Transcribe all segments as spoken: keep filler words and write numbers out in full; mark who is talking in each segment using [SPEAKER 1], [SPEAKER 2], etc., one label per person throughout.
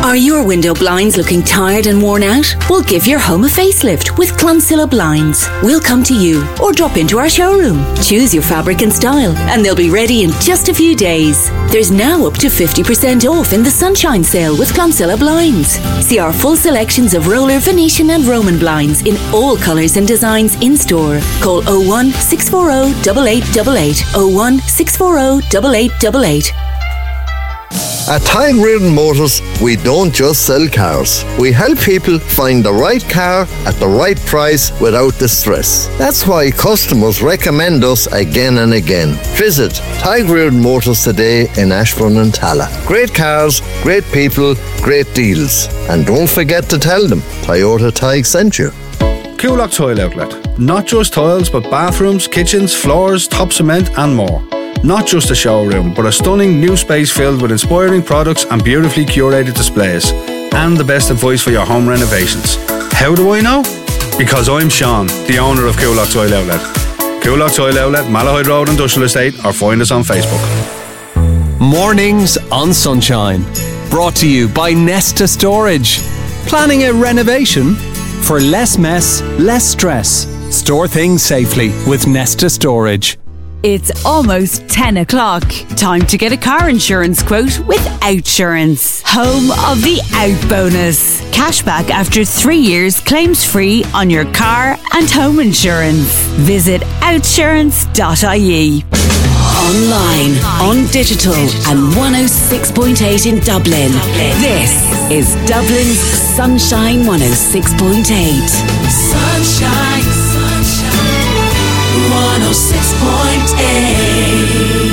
[SPEAKER 1] Are your window blinds looking tired and worn out? We'll give your home a facelift with Clonsilla Blinds. We'll come to you or drop into our showroom. Choose your fabric and style and they'll be ready in just a few days. There's now up to fifty percent off in the Sunshine Sale with Clonsilla Blinds. See our full selections of roller, Venetian and Roman blinds in all colours and designs in store. Call oh one, six four oh, eight eight eight eight, oh one, six four oh, eight eight eight eight.
[SPEAKER 2] At Tide Reardon Motors, we don't just sell cars. We help people find the right car at the right price without the stress. That's why customers recommend us again and again. Visit Tide Reardon Motors today in Ashbourne and Talla. Great cars, great people, great deals. And don't forget to tell them Toyota Tige sent you.
[SPEAKER 3] Coolock Tile Outlet. Not just tiles, but bathrooms, kitchens, floors, top cement and more. Not just a showroom, but a stunning new space filled with inspiring products and beautifully curated displays. And the best advice for your home renovations. How do I know? Because I'm Sean, the owner of Coolock Tile Outlet. Coolock Tile Outlet, Malahide Road Industrial Estate, or find us on Facebook.
[SPEAKER 4] Mornings on Sunshine. Brought to you by Nesta Storage. Planning a renovation? For less mess, less stress. Store things safely with Nesta Storage.
[SPEAKER 5] It's almost ten o'clock. Time to get a car insurance quote with Outsurance. Home of the Out Bonus. Cashback after three years, claims free on your car and home insurance. Visit outsurance dot I E.
[SPEAKER 1] Online, on digital and one oh six point eight in Dublin. This is Dublin's Sunshine one oh six point eight.
[SPEAKER 6] Sunshine, sunshine, one oh six point eight.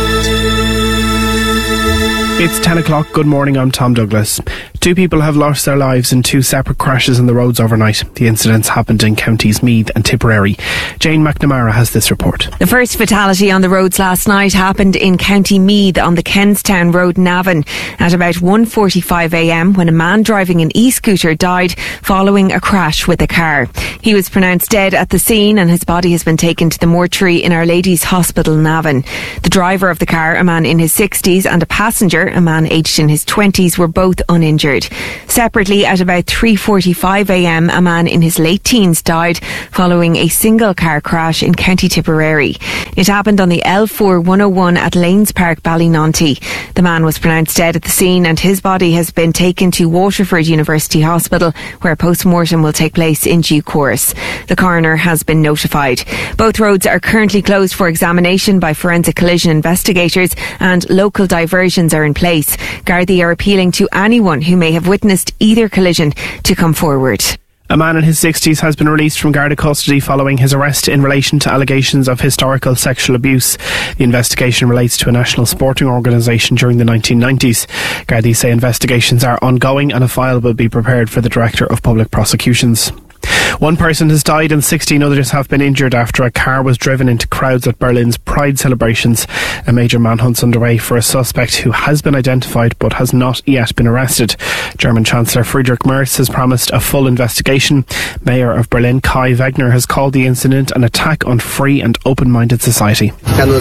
[SPEAKER 7] It's ten o'clock. Good morning, I'm Tom Douglas. Two people have lost their lives in two separate crashes on the roads overnight. The incidents happened in counties Meath and Tipperary. Jane McNamara has this report.
[SPEAKER 8] The first fatality on the roads last night happened in County Meath on the Kenstown Road, Navan, at about one forty-five a m when a man driving an e-scooter died following a crash with a car. He was pronounced dead at the scene and his body has been taken to the mortuary in Our Lady's Hospital, Navan. The driver of the car, a man in his sixties, and a passenger, a man aged in his twenties, were both uninjured. Separately, at about three forty-five a m, a man in his late teens died following a single car crash in County Tipperary. It happened on the L four one oh one at Lanes Park, Ballynonty. The man was pronounced dead at the scene and his body has been taken to Waterford University Hospital, where post-mortem will take place in due course. The coroner has been notified. Both roads are currently closed for examination by forensic collision investigators and local diversions are in place. Gardaí are appealing to anyone who may have witnessed either collision to come forward.
[SPEAKER 7] A man in his sixties has been released from Garda custody following his arrest in relation to allegations of historical sexual abuse. The investigation relates to a national sporting organisation during the nineteen nineties. Gardaí say investigations are ongoing and a file will be prepared for the Director of Public Prosecutions. One person has died and sixteen others have been injured after a car was driven into crowds at Berlin's Pride celebrations. A major manhunt's underway for a suspect who has been identified but has not yet been arrested. German Chancellor Friedrich Merz has promised a full investigation. Mayor of Berlin Kai Wegner has called the incident an attack on free and open-minded society.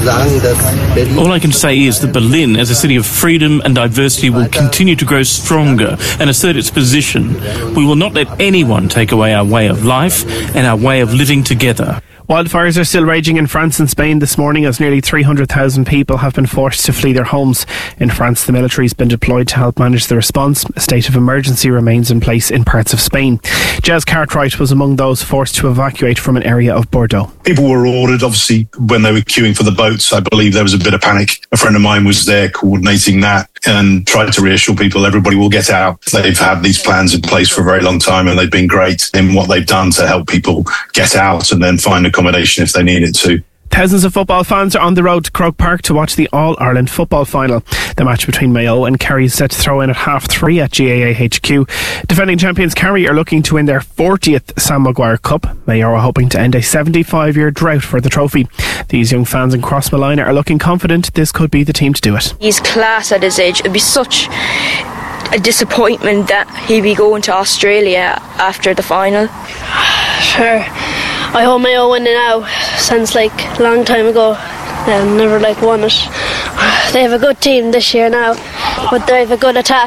[SPEAKER 9] All I can say is that Berlin, as a city of freedom and diversity, will continue to grow stronger and assert its position. We will not let anyone take away our way of life and our way of living together.
[SPEAKER 7] Wildfires are still raging in France and Spain this morning as nearly three hundred thousand people have been forced to flee their homes. In France, the military has been deployed to help manage the response. A state of emergency remains in place in parts of Spain. Jez Cartwright was among those forced to evacuate from an area of Bordeaux.
[SPEAKER 10] People were ordered, obviously, when they were queuing for the boats. I believe there was a bit of panic. A friend of mine was there coordinating that and tried to reassure people everybody will get out. They've had these plans in place for a very long time and they've been great in what they've done to help people get out and then find accommodation if they need it to.
[SPEAKER 7] Thousands of football fans are on the road to Croke Park to watch the All-Ireland football final. The match between Mayo and Kerry is set to throw in at half three at G A A H Q. Defending champions Kerry are looking to win their fortieth Sam Maguire Cup. Mayo are hoping to end a seventy-five-year drought for the trophy. These young fans in Crossmolina are looking confident this could be the team to do it.
[SPEAKER 11] He's class at his age. It'd be such a disappointment that he'd be going to Australia after the final.
[SPEAKER 12] Sure. I hope Mayo win it now. Sounds like a long time ago. Um, never like won it. They have a good team this year now, but they have a good attack.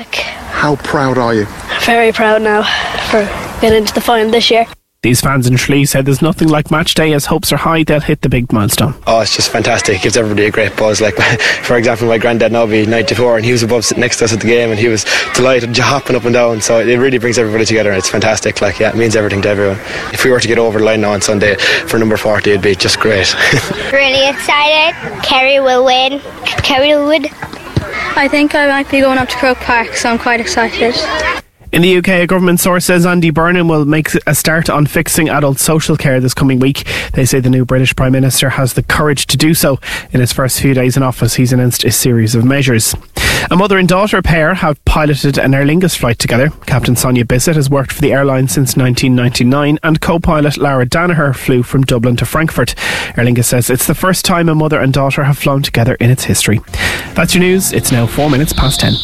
[SPEAKER 13] How proud are you?
[SPEAKER 12] Very proud now for getting into the final this year.
[SPEAKER 7] These fans in Tralee said there's nothing like match day. As hopes are high, they'll hit the big milestone.
[SPEAKER 14] Oh, it's just fantastic. It gives everybody a great buzz. Like, for example, my granddad now be ninety-four, and he was above sitting next to us at the game, and he was delighted, hopping up and down. So it really brings everybody together, and it's fantastic. Like, yeah, it means everything to everyone. If we were to get over the line now on Sunday for number forty, it'd be just great.
[SPEAKER 15] Really excited. Kerry will win. Kerry will win.
[SPEAKER 16] I think I might be going up to Croke Park, so I'm quite excited.
[SPEAKER 7] In the U K, a government source says Andy Burnham will make a start on fixing adult social care this coming week. They say the new British Prime Minister has the courage to do so. In his first few days in office, he's announced a series of measures. A mother and daughter pair have piloted an Aer Lingus flight together. Captain Sonia Bissett has worked for the airline since nineteen ninety-nine, and co-pilot Lara Danaher flew from Dublin to Frankfurt. Aer Lingus says it's the first time a mother and daughter have flown together in its history. That's your news. It's now four minutes past ten.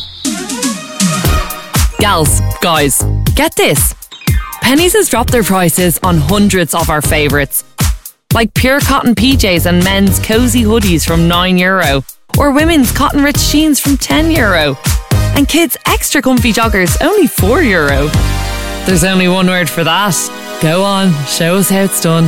[SPEAKER 17] Gals, guys, get this. Penneys has dropped their prices on hundreds of our favourites. Like pure cotton P Js and men's cosy hoodies from nine euro. Or women's cotton rich jeans from ten euro. And kids' extra comfy joggers only four euro. There's only one word for that. Go on, show us how it's done.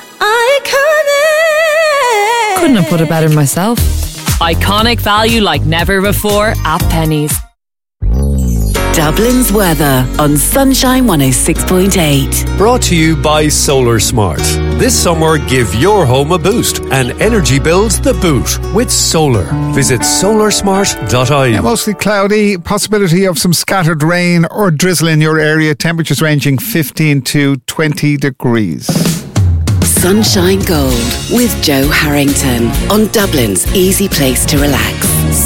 [SPEAKER 17] Iconic! Couldn't have put it better myself. Iconic value like never before at Penneys.
[SPEAKER 1] Dublin's weather on Sunshine one oh six point eight.
[SPEAKER 18] Brought to you by Solar Smart. This summer, give your home a boost and energy bills the boot with solar. Visit solar smart dot I E.
[SPEAKER 19] Yeah, mostly cloudy, possibility of some scattered rain or drizzle in your area. Temperatures ranging fifteen to twenty degrees.
[SPEAKER 1] Sunshine Gold with Joe Harrington on Dublin's easy place to relax.